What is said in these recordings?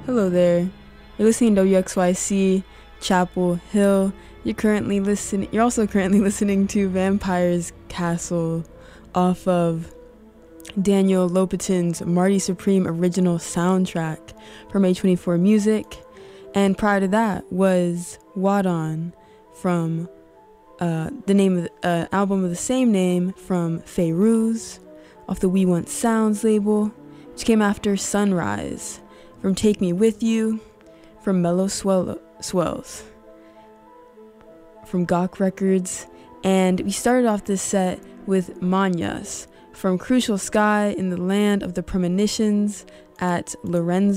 Hello there. You're listening to WXYC Chapel Hill. You're also currently listening to Vampire's Castle off of Daniel Lopatin's Marty Supreme original soundtrack from A24 Music. And prior to that was Wadon from the name of the album of the same name from Feyruz off the We Want Sounds label, which came after Sunrise from Take Me With You from Mellow Swells from Gawk Records. And we started off this set with Manyas from Crucial Sky in the Land of the Premonitions at Lorenzo's ...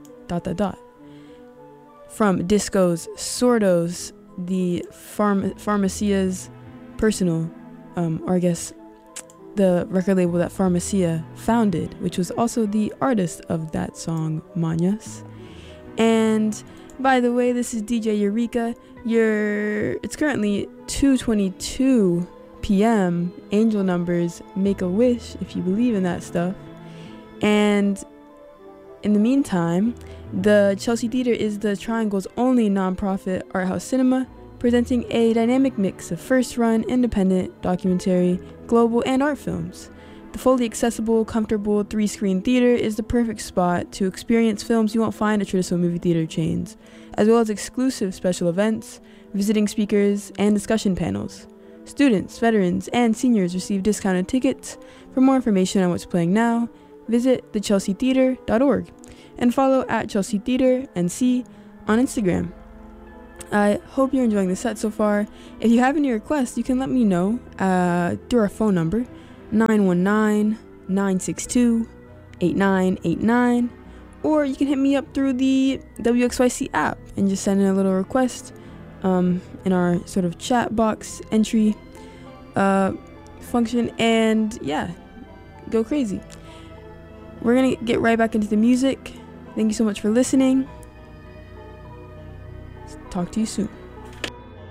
From Disco's Sordos, the Pharmacia's personal, or I guess the record label that Pharmacia founded, which was also the artist of that song, Manyas. And by the way, this is DJ Eureka. It's currently 2:22 p.m. Angel numbers, make a wish if you believe in that stuff. And in the meantime, the Chelsea Theater is the Triangle's only nonprofit art house cinema, presenting a dynamic mix of first-run, independent, documentary, global, and art films. The fully accessible, comfortable 3-screen theater is the perfect spot to experience films you won't find at traditional movie theater chains, as well as exclusive special events, visiting speakers, and discussion panels. Students, veterans, and seniors receive discounted tickets. For more information on what's playing now, visit thechelseatheater.org and follow at Chelsea Theater NC on Instagram. I hope you're enjoying the set so far. If you have any requests, you can let me know through our phone number, 919-962-8989, or you can hit me up through the WXYC app and just send in a little request in our sort of chat box entry function, and yeah, go crazy. We're gonna get right back into the music. Thank you so much for listening. Talk to you soon.